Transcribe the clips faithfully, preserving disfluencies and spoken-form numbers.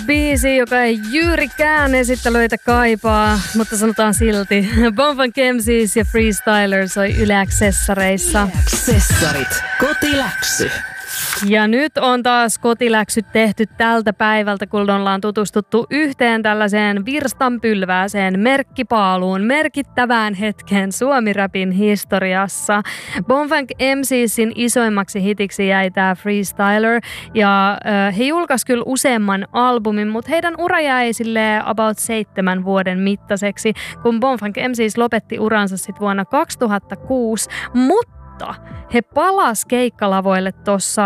Biisi, joka ei juurikään esittelyitä kaipaa, mutta sanotaan silti. Bon Funk M Cs ja Freestyler soi Yle X-sessareissa. X-sessarit, kotiläksy. Ja nyt on taas kotiläksyt tehty tältä päivältä, kun ollaan tutustuttu yhteen tällaiseen virstanpylvääseen merkkipaaluun, merkittävään hetkeen Suomi-räpin historiassa. Bon Funk M Csin isoimmaksi hitiksi jäi tää Freestyler, ja äh, he julkaisi kyllä useamman albumin, mutta heidän ura jäi silleen about seitsemän vuoden mittaiseksi, kun Bon Funk M Cs lopetti uransa sit vuonna kaksituhattakuusi, mutta he palas keikkalavoille tuossa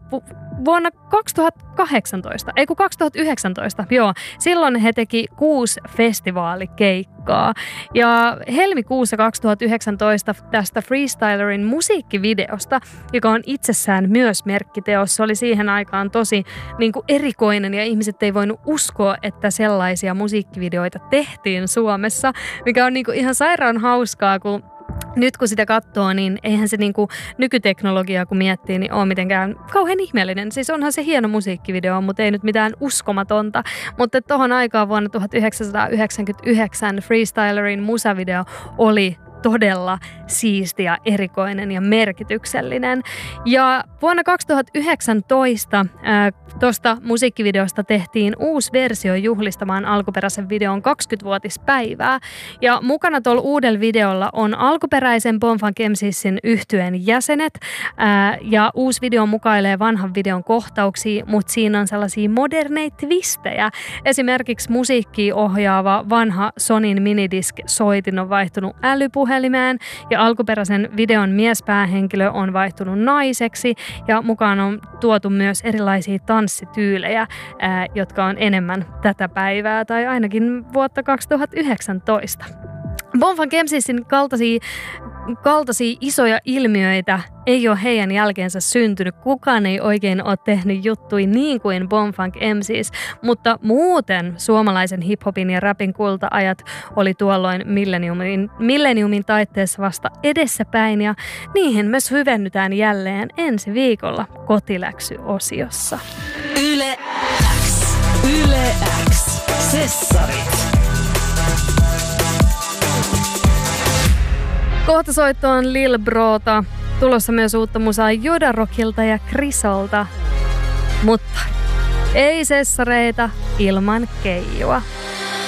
vuonna kaksituhattakahdeksantoista, ei kun kaksituhattayhdeksäntoista, joo. Silloin he teki kuusi festivaalikeikkaa. Ja helmikuussa kaksituhattayhdeksäntoista tästä Freestylerin musiikkivideosta, joka on itsessään myös merkkiteos, se oli siihen aikaan tosi niin kuin erikoinen ja ihmiset ei voinut uskoa, että sellaisia musiikkivideoita tehtiin Suomessa, mikä on niin kuin ihan sairaan hauskaa, kun nyt kun sitä katsoo, niin eihän se niinku nykyteknologiaa kun miettii, niin ole mitenkään kauhean ihmeellinen. Siis onhan se hieno musiikkivideo, mutta ei nyt mitään uskomatonta. Mutta tohon aikaan vuonna tuhatyhdeksänsataayhdeksänkymmentäyhdeksän Freestylerin musavideo oli todella siisti ja erikoinen ja merkityksellinen. Ja vuonna kaksituhattayhdeksäntoista tuosta musiikkivideosta tehtiin uusi versio juhlistamaan alkuperäisen videon kaksikymmentävuotispäivää. Ja mukana tuolla uudella videolla on alkuperäisen Bon Funk M Csin yhtyeen jäsenet. Ää, ja uusi video mukailee vanhan videon kohtauksia, mutta siinä on sellaisia moderneja twistejä. Esimerkiksi musiikkia ohjaava vanha Sonyn minidisk-soitin on vaihtunut älypuhelimeen. Ja alkuperäisen videon miespäähenkilö on vaihtunut naiseksi ja mukaan on tuotu myös erilaisia tanssityylejä, ää, jotka on enemmän tätä päivää tai ainakin vuotta kaksituhattayhdeksäntoista. Bon Funk M Csin kaltaisia, kaltaisia isoja ilmiöitä ei ole heidän jälkeensä syntynyt. Kukaan ei oikein ole tehnyt juttui niin kuin Bon Funk M Cs, mutta muuten suomalaisen hiphopin ja rapin kulta-ajat oli tuolloin milleniumin, milleniumin taitteessa vasta edessäpäin ja niihin me syvennytään jälleen ensi viikolla kotiläksy-osiossa. Yle X. Yle X. Sessarit. Kohta soittoon Lil Brota. Tulossa myös uutta musaa Jodarokilta ja Krisolta. Mutta ei sessareita ilman Keijua.